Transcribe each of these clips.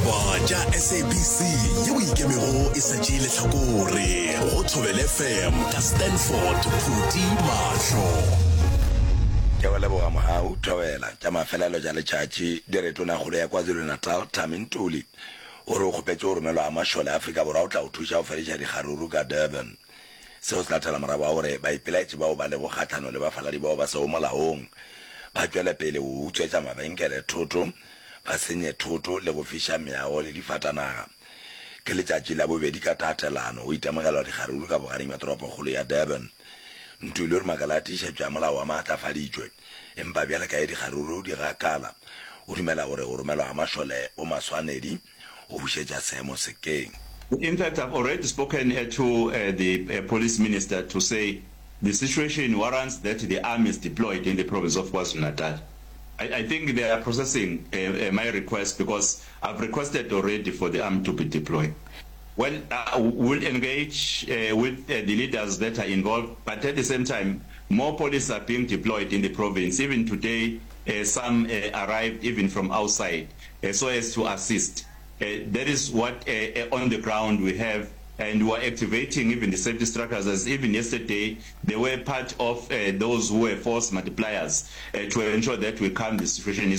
ditaba tša SABC yeo ikemego e šetše lehlakore go Thobela FM ka Stanford Phuti Mahlo. Ke wa leboga mohau Thobela tša mafelelo tša letšatši diretona kgolo ya KwaZulu-Natal Tamintuli o re o kgopetše go romelwa a mašole Afrika Borwa o tla o thuša go fediša dikgaruru ka Durban. Seo se latela morago wa gore baipelaetši bao ba lego kgahlano le bafaladi bao ba seo molaong ba tšwele pele o utswetša mabenkele thoto ba senye thoto le go fiša meago le difatanaga. Ke letšatši la bobedi ka tatelano o itemogelwa dikgaruru ka bogareng ya toropokgolo ya Durban. Ntuli o re makala a tiišetšo ya molao wa maatlafaditšwe empa bjale ka ye dikgaruru di gakala o dumela gore o romelwa a mašole o maswanedi o bušetša seemo sekeng. In fact, I've already spoken to the police minister to say the situation warrants that the army is deployed in the province of KwaZulu-Natal. I think they are processing my request because I've requested already for the army to be deployed. Well, we'll engage with the leaders that are involved, but at the same time, more police are being deployed in the province. Even today, some arrived even from outside so as to assist. That is what on the ground we have, and we are activating even the safety structures. As even yesterday, they were part of those who were force multipliers to ensure that we calm the situation.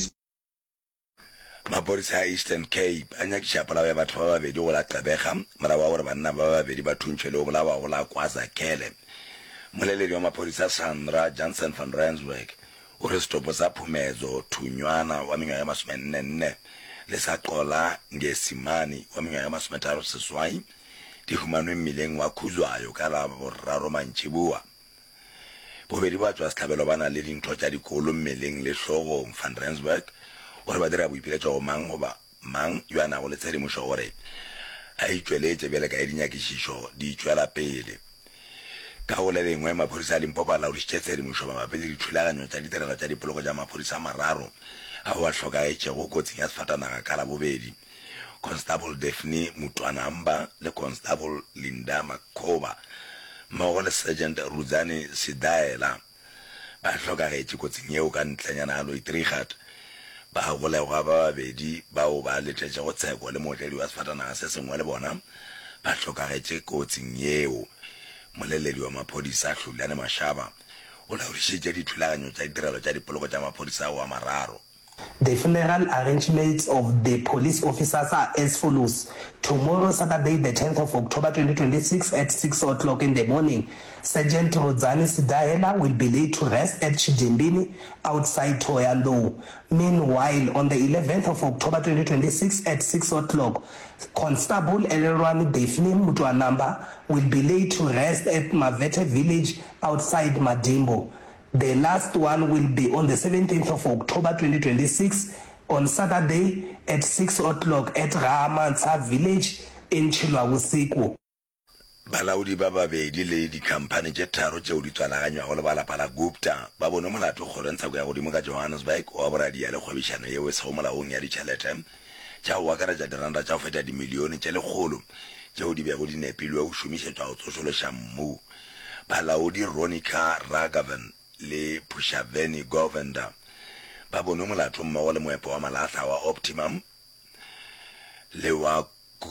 Maphodisa a Eastern Cape a nyakiša polao ya batho ba babedi go la Gqeberha morago wa gore banna ba babedi ba thuntšhwe le go bolawa go la KwaZakele. Moleledi wa maphodisa Sandra Johnson van Rensburg o re setopo sa Phumezo Thunywana wa mengwaga ya 44 le sa Xola Ngesimani wa mengwaga ya 36 di humanwe mmileng wa Khuzwayo ka la boraro mantšiboa. Bobedi ba tswa setlhabelo ba na le dintho tša dikolo mmeleng le hlogong. Van Rensburg gore ba dira boipiletšo go mang goba mang yo a nago le tshedimošo gore a itšweletše bjale ka ye dinyakišišo di itšwela pele. Ka go le lengwe maphodisa a Limpopo a laodišitše tshedimošo mabapi le dithulaganyo tša ditirelo tša dipoloko tša maphodisa mararo ao a hlokaetšego kotsing ya sefatanaga ka la bobedi. Constable Daphne Mutwanamba le Constable Linda Makhoba mmogo le Sergeant Ruzani Sidaela ba hlokagetše kotsing yeo ka ntlenyana a Loitrigat. Ba golegwa ba babedi bao ba letšetše go tsheko le motledi wa sefatanaga se sengwe le bona ba hlokagetše kotsing yeo. Moleledi wa maphodisa Hlulane Mashaba o laodišitše dithulaganyo tša ditirelo tša dipoloko tša maphodisa ao a mararo. The funeral arrangements of the police officers are as follows. Tomorrow, Saturday, the 10th of October 2026 at 6 o'clock in the morning, Sergeant Rodzani Sidaela will be laid to rest at Chijimbini outside Thohoyandou. Meanwhile, on the 11th of October 2026 at 6 o'clock, Constable Elrwani Daphne Mutwanamba will be laid to rest at Mavete village outside Madimbo. The last one will be on the 17th of October 2026 on Saturday at 6 o'clock at Rahamansa village in Chilwabusiku. Balaodi ba babedi le dikhamphane tše tharo tšeo di tswalaganywago le balapa la Gupta ba bone molato kgorontsha go ya godimo ka Johannesburg wa boradia le kgwebišano yeo e sego molaong ya ditšhelete tša go akaretša diranta tša go feta dimilione tše lekgolo tšeo di bego di nepilwe go šomišetšwa go tsošološa mmu. Balaodi Ronica Ragavan le Pushaveni Govender ba bone molato mmogo le moepo wa malahla wa Optimum le wa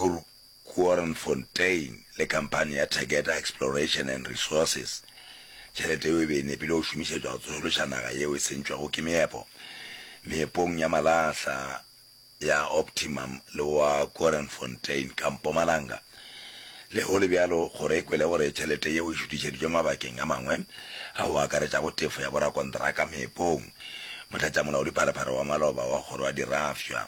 Korenfontein le kampane ya Tegeta Exploration and Resources. Tšhelete eo e be e nepile go šomišetšwa go tsošološa naga yeo e sentšwago ke meepong ya malahla ya Optimum le wa Korenfontein ka Mpumalanga. Le go le bjalo gore e kwele gore tšhelete yeo e šutišeditšwe mabakeng a mangwe a go akaretša go tefo ya borakontraka meepong. Motlatšamolaodi pharephare wa maloba wa kgoro wa dirafša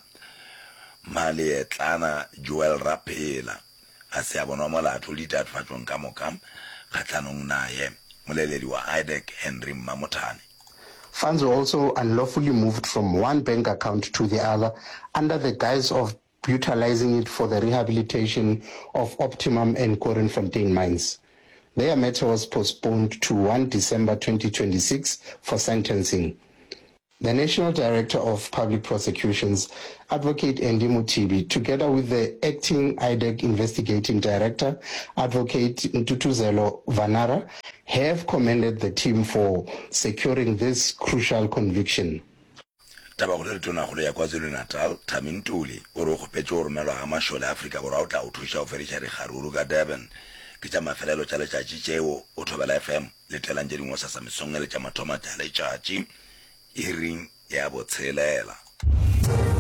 Maletlana Joel Rapela a se a bonwa molato le ditatofatšong ka moka kgatlhanong naye. Moleledi wa IDEC Henry Mamothane. Funds were also unlawfully moved from one bank account to the other under the guise of utilizing it for the rehabilitation of Optimum and Korenfontein mines. Their matter was postponed to 1 December 2026 for sentencing. The National Director of Public Prosecutions, Advocate Andy Mutibi, together with the Acting IDEC Investigating Director, Advocate Ntutuzelo Vanara, have commended the team for securing this crucial conviction. taba go le tona go ya KwaZulu-Natal Tamintuli o re go petse o romelwa ga mashole Afrika borwa o tla o thuša o fediša dikgaruru ka Durban ke tša mafelelo tša letšatši tšeo o Thobela FM le telang tše dingwe sa samesong le tša mathoma tša letšatši e ring ya botshelela.